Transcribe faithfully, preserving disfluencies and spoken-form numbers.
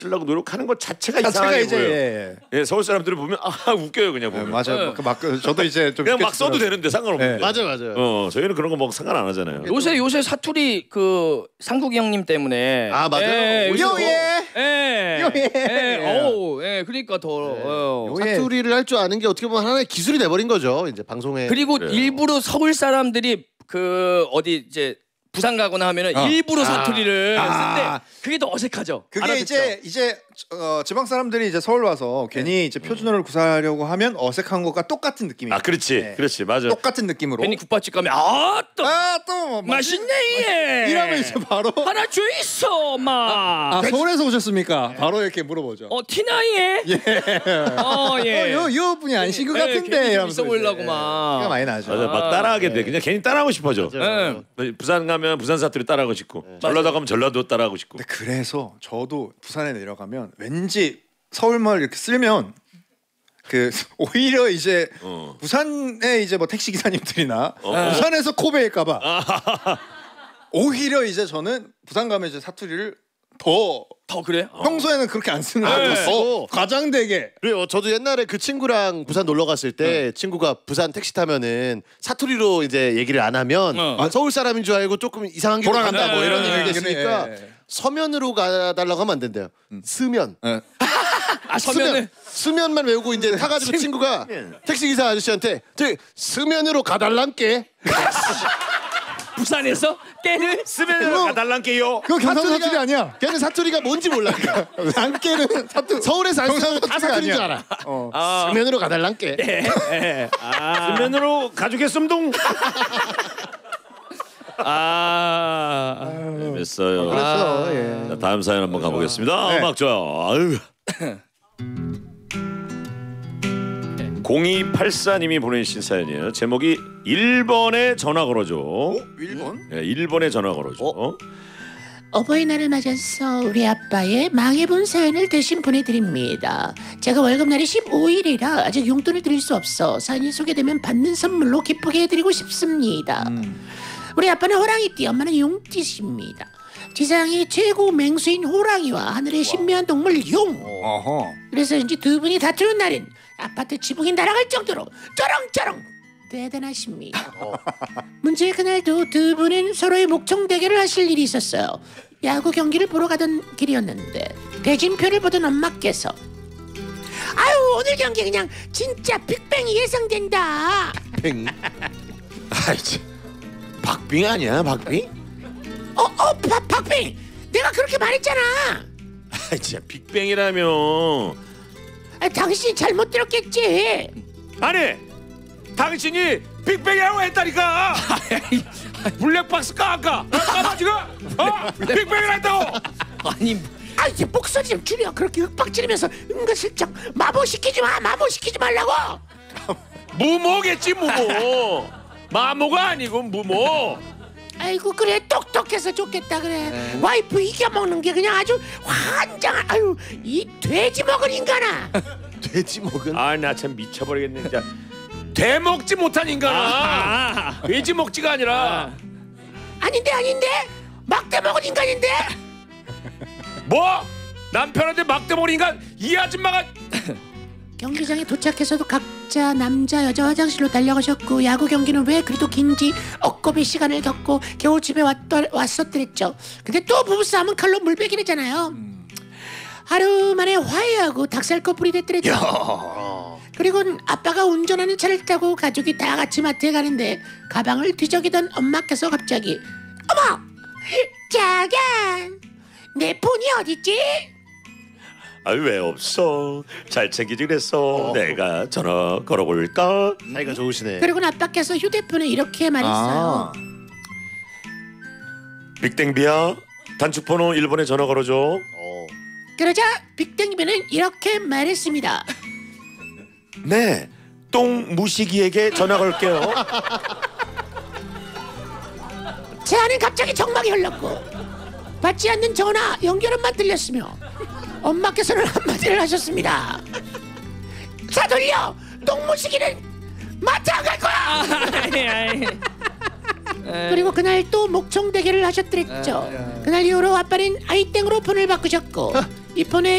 하려고 노력하는 것 자체가, 자체가 이상하게 이제, 보여요. 예, 예. 예, 서울 사람들을 보면 아 웃겨요 그냥 보면. 네, 맞아요. 네. 막 저도 이제 좀 그냥 막 써도 되는데 상관없는데. 네. 맞아요, 맞아요. 어, 저희는 그런 거 뭐 상관 안 하잖아요. 요새 요새 사투리 그 상국이 형님 때문에. 아 맞아요. 예, 요새 더- 요예. 예. 요예. 예. 오, 예. 그러니까 더. 어. 요예. 사투리를 할 줄 아는 게 어떻게 보면 하나의 기술이 돼버린 거죠. 이제 방송에. 그리고 그래요. 일부러 서울 사람들이 그 어디 이제 부산 가거나 하면은 어. 일부러 아. 사투리를 아. 쓰는데 그게 더 어색하죠. 그게 알아듣죠? 이제 이제 어, 지방 사람들이 이제 서울 와서 괜히 이제 표준어를 구사하려고 하면 어색한 것과 똑같은 느낌이에요. 아 그렇지, 네. 그렇지, 맞아. 똑같은 느낌으로. 괜히 국밥집 가면 아또 아또 맛있네 얘. 이러면 이제 바로 하나 줘 있어 마. 아 서울에서 오셨습니까? 바로 이렇게 물어보죠. 어 티나이에? 예. 어 예. 어, 요, 요 분이 아니신 것 예, 같은데 괜히 좀 이러면서 있어 보이려고 이제, 막. 티가 많이 나죠. 맞아, 막 따라하게 돼. 그냥 괜히 따라하고 싶어져. 맞아요. 예. 부산 가면 부산 사투리 따라하고 싶고, 전라도 가면 전라도 따라하고 싶고. 근데 그래서 저도 부산에 내려가면 왠지 서울말 이렇게 쓰면 그 오히려 이제 어. 부산에 이제 뭐 택시 기사님들이나 어. 부산에서 코베일까봐 오히려 이제 저는 부산 가면 이제 사투리를 더 더 그래? 평소에는 그렇게 안 쓰는 아, 거 더 더 쓰고. 과장되게. 그래요. 저도 옛날에 그 친구랑 부산 놀러 갔을 때 친구가 부산 택시 타면은 사투리로 이제 얘기를 안 하면 어. 아, 서울 사람인 줄 알고 조금 이상한 길로 돌아간다, 간다 뭐 이런 예, 얘기가 있으니까 예, 예. 서면으로 가달라고 하면 안 된대요. 스면. 예. 아 서면은 수면만 외우고 이제 타가지고 친구가 택시 기사 아저씨한테 저 스면으로 가달란께. 부산에서 깨를 쓰면 가달란게요. 그거 경상도 사투리가- 사투리 아니야. 걔는 사투리가 뭔지 몰라. 랑깨는 사투. 서울에서 안 쓰는 경상도 다 사투리가 사투리인 줄 아니야. 알아. 어. 스면으로 가달란께. 쓰면으로 가죽의 쏨동. 아. 네, 됐어요. 그랬어. 예. 자, 다음 사연 한번 가보겠습니다. 네. 음악 좋아요. 아유. 공이팔사님이 보내주신 사연이에요. 제목이 일 번에 전화 걸어줘. 일 번? 네, 일 번에 전화 걸어줘. 어? 어버이날을 맞아서 우리 아빠의 망해본 사연을 대신 보내드립니다. 제가 월급날이 십오일이라 아직 용돈을 드릴 수 없어 사연이 소개되면 받는 선물로 기쁘게 해드리고 싶습니다. 음. 우리 아빠는 호랑이띠, 엄마는 용띠십니다. 지상의 최고 맹수인 호랑이와 하늘의 신비한 동물 용. 어허. 그래서인지 두 분이 다투는 날엔 아파트 지붕이 날아갈 정도로 쩌렁쩌렁 대단하십니다. 문제의 그날도 두 분은 서로의 목청 대결을 하실 일이 있었어요. 야구 경기를 보러 가던 길이었는데 대진표를 보던 엄마께서 아유 오늘 경기 그냥 진짜 빅뱅이 예상된다. 뱅. 아이 참. 박빙 아니야 박빙? 어어 박빙 내가 그렇게 말했잖아. 아, 진짜 빅뱅이라며. 아, 당신이 잘못 들었겠지. 아니, 당신이 빅뱅이라고 했다니까. 블랙박스가 아까 까봐 지금. 어? 빅뱅이라 했다고. 아니 아 이제 목소리 좀 줄여. 그렇게 윽박지르면서 은근슬쩍 마모시키지 마. 마모시키지 말라고. 무모겠지 무모. 마모가 아니고 무모. 아이고 그래 똑똑해서 좋겠다 그래. 와이프 이겨먹는 게 그냥 아주 환장한. 아유 이 돼지 먹은 인간아. 돼지 먹은. 아, 나 참 미쳐버리겠네 진짜. 돼 먹지 못한 인간아. 아. 돼지 먹지가 아니라. 아닌데 아닌데 막대 먹은 인간인데. 뭐? 남편한테 막대 먹은 인간 이 아줌마가. 경기장에 도착해서도 각자 남자 여자 화장실로 달려가셨고 야구 경기는 왜 그리도 긴지 억겁의 시간을 겪고 겨우 집에 왔더, 왔었더랬죠. 근데 또 부부싸움은 칼로 물베기랬잖아요. 하루 만에 화해하고 닭살 커플이 됐더랬죠. 그리고 아빠가 운전하는 차를 타고 가족이 다 같이 마트에 가는데 가방을 뒤적이던 엄마께서 갑자기 어머 자기야 내 폰이 어딨지? 아, 왜 없어? 잘 챙기지 그랬어. 내가 전화 걸어볼까? 사이가 좋으시네. 그리고 아빠께서 휴대폰에 이렇게 말했어요. 아. 빅땡비야, 단축번호 일 번에 전화 걸어줘. 어. 그러자 빅땡이는 이렇게 말했습니다. 네, 똥 무시기에게 전화 걸게요. 제 안엔 갑자기 정막이 흘렀고 받지 않는 전화 연결음만 들렸으며 엄마께서는 한마디를 하셨습니다. 차 돌려! 똥무시기는 마트 안 갈 거야! 아니 아니. 그리고 그날 또 목청 대결을 하셨더랬죠. 그날 이후로 아빠는 아이땡으로 폰을 바꾸셨고 이 폰에